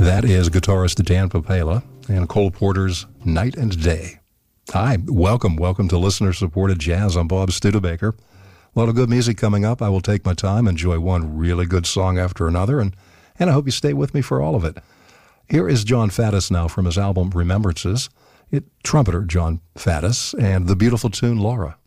That is guitarist Dan Papela and Cole Porter's Night and Day. Hi, welcome to listener-supported jazz. I'm Bob Studebaker. A lot of good music coming up. I will take my time, enjoy one really good song after another, and I hope you stay with me for all of it. Here is John Faddis now from his album Remembrances. Trumpeter John Faddis and the beautiful tune Laura.